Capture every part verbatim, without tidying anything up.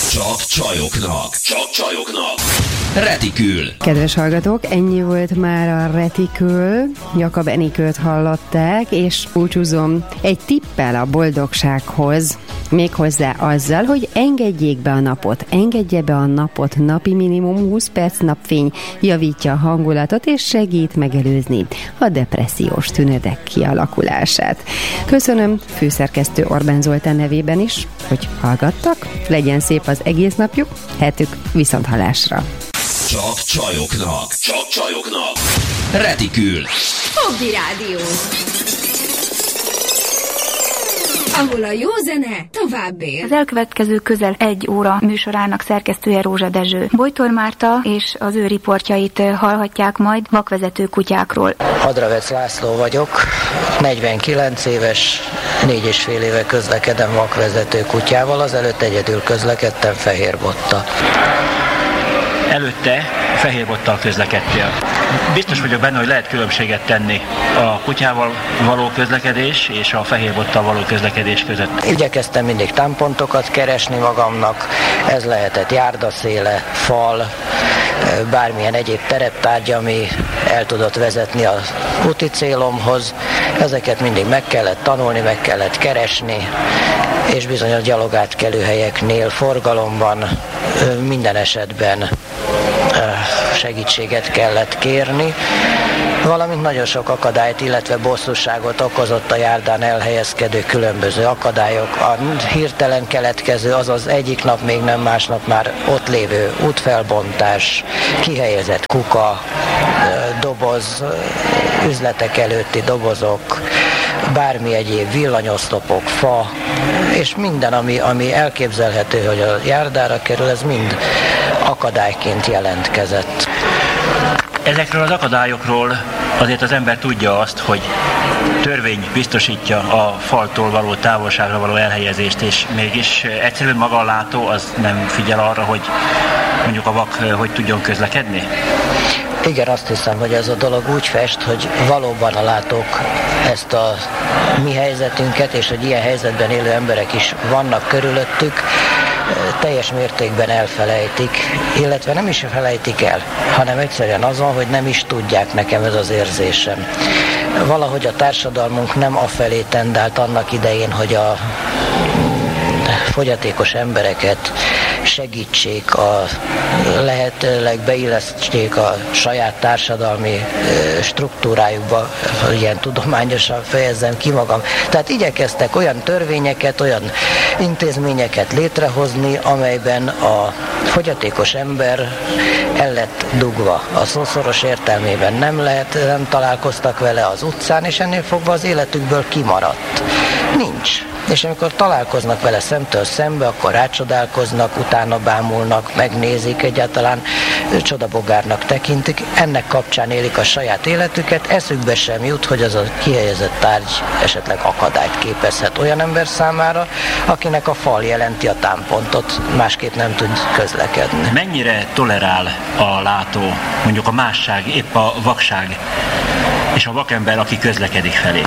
Csak csajoknak. Csak csajoknak. Retikül. Kedves hallgatók, ennyi volt már a Retikül. Jakab Enikőt hallották, és búcsúzom egy tippel a boldogsághoz. Méghozzá azzal, hogy engedjék be a napot, engedje be a napot, napi minimum húsz perc napfény javítja a hangulatot és segít megelőzni a depressziós tünetek kialakulását. Köszönöm főszerkesztő Orbán Zoltán nevében is, hogy hallgattak, legyen szép az egész napjuk, hetük viszonthallásra. Csak csajoknak, csak csajoknak. Retikül. Fogdi Rádió. Ahol a jó zene tovább él. Az elkövetkező közel egy óra műsorának szerkesztője Rózsa Dezső. Bojtor Márta és az ő riportjait hallhatják majd vakvezető kutyákról. Hadravec László vagyok, negyvenkilenc éves, négy és fél éve közlekedem vakvezető kutyával, azelőtt egyedül közlekedtem fehérbottal. Előtte fehérbottal közlekedtél. Biztos vagyok benne, hogy lehet különbséget tenni a kutyával való közlekedés és a fehérbottal való közlekedés között. Igyekeztem mindig támpontokat keresni magamnak, ez lehetett járdaszéle, fal, bármilyen egyéb tereptárgy, ami el tudott vezetni az úti célomhoz. Ezeket mindig meg kellett tanulni, meg kellett keresni, és bizony a gyalogátkelő helyeknél, forgalomban minden esetben segítséget kellett kérni, valamint nagyon sok akadályt, illetve bosszúságot okozott a járdán elhelyezkedő különböző akadályok. A hirtelen keletkező, azaz egyik nap még nem, másnap már ott lévő útfelbontás, kihelyezett kuka, doboz, üzletek előtti dobozok, bármi egyéb villanyoszlopok, fa, és minden, ami, ami elképzelhető, hogy a járdára kerül, ez mind akadályként jelentkezett. Ezekről az akadályokról azért az ember tudja azt, hogy törvény biztosítja a faltól való távolságra való elhelyezést, és mégis egyszerűen maga a látó az nem figyel arra, hogy mondjuk a vak hogy tudjon közlekedni? Igen, azt hiszem, hogy ez a dolog úgy fest, hogy valóban a látók ezt a mi helyzetünket, és hogy ilyen helyzetben élő emberek is vannak körülöttük, teljes mértékben elfelejtik, illetve nem is felejtik el, hanem egyszerűen azon, hogy nem is tudják, nekem ez az érzésem. Valahogy a társadalmunk nem afelé tendált annak idején, hogy a fogyatékos embereket segítsék, a lehetőleg beillesztsék a saját társadalmi struktúrájukba, hogy ilyen tudományosan fejezzem ki magam. Tehát igyekeztek olyan törvényeket, olyan intézményeket létrehozni, amelyben a fogyatékos ember el lett dugva. A szószoros értelmében nem lehet, nem találkoztak vele az utcán, és ennél fogva az életükből kimaradt. Nincs. És amikor találkoznak vele szemtől szembe, akkor rácsodálkoznak, utána bámulnak, megnézik, egyáltalán csodabogárnak tekintik, ennek kapcsán élik a saját életüket, eszükbe sem jut, hogy az a kihelyezett tárgy esetleg akadályt képezhet olyan ember számára, akinek a fal jelenti a támpontot, másképp nem tud közlekedni. Mennyire tolerál a látó, mondjuk a másság, épp a vakság és a vakember, aki közlekedik felé?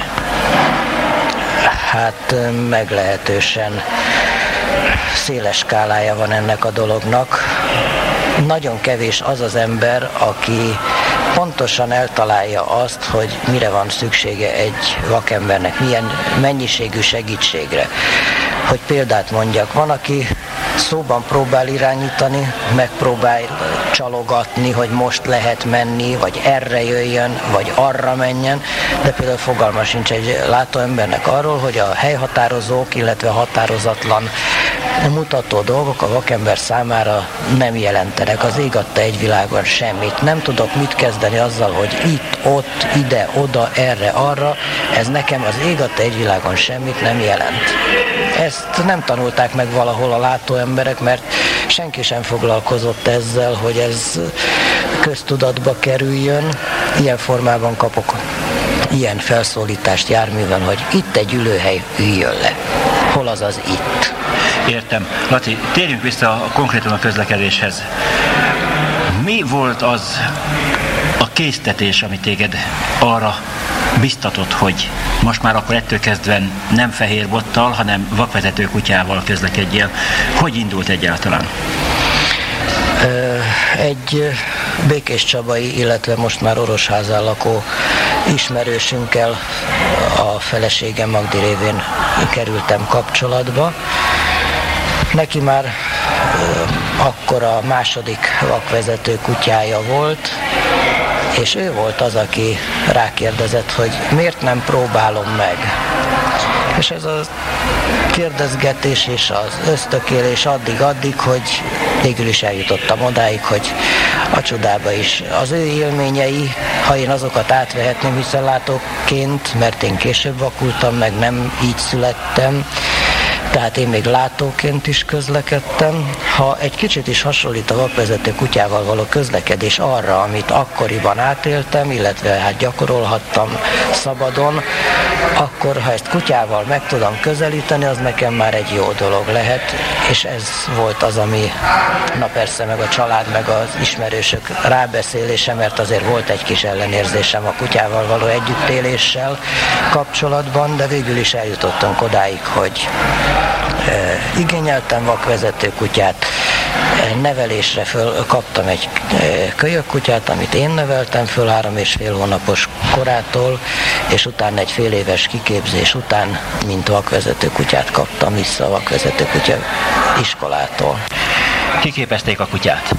Hát meglehetősen széles skálája van ennek a dolognak. Nagyon kevés az az ember, aki pontosan eltalálja azt, hogy mire van szüksége egy vakembernek, milyen mennyiségű segítségre. Hogy példát mondjak, van, aki szóban próbál irányítani, megpróbál csalogatni, hogy most lehet menni, vagy erre jöjjön, vagy arra menjen, de például fogalma sincs egy látóembernek arról, hogy a helyhatározók, illetve határozatlan mutató dolgok a vakember számára nem jelentenek. Az ég adta egy világon semmit. Nem tudok mit kezdeni azzal, hogy itt, ott, ide, oda, erre, arra. Ez nekem az ég adta egy világon semmit nem jelent. Ezt nem tanulták meg valahol a látóemberek, mert senki sem foglalkozott ezzel, hogy ez köztudatba kerüljön. Ilyen formában kapok ilyen felszólítást járműven, hogy itt egy ülőhely, üljön le. Hol az az itt? Értem. Laci, térjünk vissza konkrétan a közlekedéshez. Mi volt az a késztetés, ami téged arra biztatott, hogy most már akkor ettől kezdve nem fehér bottal, hanem vakvezető kutyával közlekedjél. Hogy indult egyáltalán? Egy békéscsabai, illetve most már Orosházán lakó ismerősünkkel, a feleségem Magdi révén kerültem kapcsolatba. Neki már akkor a második vakvezető kutyája volt, és ő volt az, aki rákérdezett, hogy miért nem próbálom meg. És ez a kérdezgetés és az ösztökélés addig-addig, hogy végül is eljutottam odáig, hogy a csodába is az ő élményei, ha én azokat átvehetném, hiszen látóként, mert én később vakultam, meg nem így születtem, tehát én még látóként is közlekedtem. Ha egy kicsit is hasonlít a vakvezető kutyával való közlekedés arra, amit akkoriban átéltem, illetve hát gyakorolhattam szabadon, akkor ha ezt kutyával meg tudom közelíteni, az nekem már egy jó dolog lehet, és ez volt az, ami, na persze, meg a család, meg az ismerősök rábeszélése, mert azért volt egy kis ellenérzésem a kutyával való együttéléssel kapcsolatban, de végül is eljutottunk odáig, hogy e, igényeltem vakvezető kutyát, e, nevelésre föl kaptam egy e, kölyök kutyát, amit én neveltem föl három és fél hónapos korától, és utána egy fél éves kiképzés után, mint vakvezető kutyát kaptam vissza a vakvezető kutya iskolától. Kiképezték a kutyát?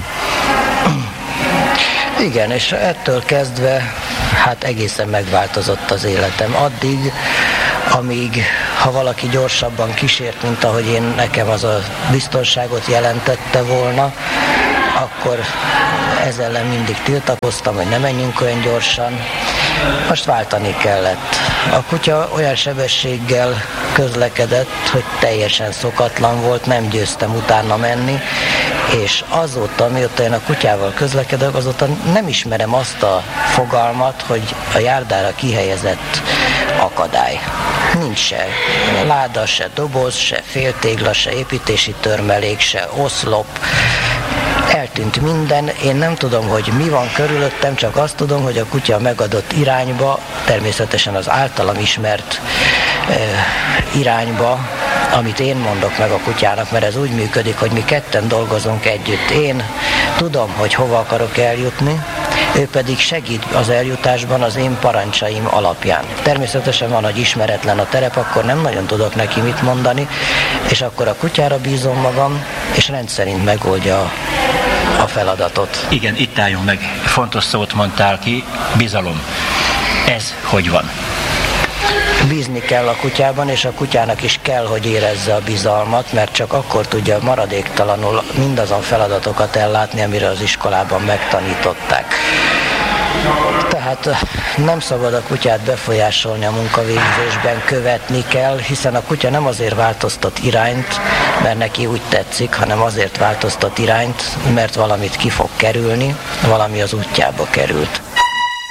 Igen, és ettől kezdve hát egészen megváltozott az életem. Addig, amíg ha valaki gyorsabban kísért, mint ahogy én, nekem az a biztonságot jelentette volna, akkor ezzel ellen mindig tiltakoztam, hogy ne menjünk olyan gyorsan. Most váltani kellett. A kutya olyan sebességgel közlekedett, hogy teljesen szokatlan volt, nem győztem utána menni, és azóta, mióta én a kutyával közlekedek, azóta nem ismerem azt a fogalmat, hogy a járdára kihelyezett akadály. Nincs se láda, se doboz, se féltégla, se építési törmelék, se oszlop. Eltűnt minden, én nem tudom, hogy mi van körülöttem, csak azt tudom, hogy a kutya megadott irányba, természetesen az általam ismert e, irányba, amit én mondok meg a kutyának, mert ez úgy működik, hogy mi ketten dolgozunk együtt. Én tudom, hogy hova akarok eljutni, ő pedig segít az eljutásban az én parancsaim alapján. Természetesen van, hogy ismeretlen a terep, akkor nem nagyon tudok neki mit mondani, és akkor a kutyára bízom magam, és rendszerint megoldja a feladatot. Igen, itt álljunk meg. Fontos szót mondtál ki, bizalom. Ez hogy van? Bízni kell a kutyában, és a kutyának is kell, hogy érezze a bizalmat, mert csak akkor tudja maradéktalanul mindazon feladatokat ellátni, amire az iskolában megtanították. Tehát nem szabad a kutyát befolyásolni a munkavégzésben, követni kell, hiszen a kutya nem azért változtat irányt, mert neki úgy tetszik, hanem azért változtat irányt, mert valamit ki fog kerülni, valami az útjába került.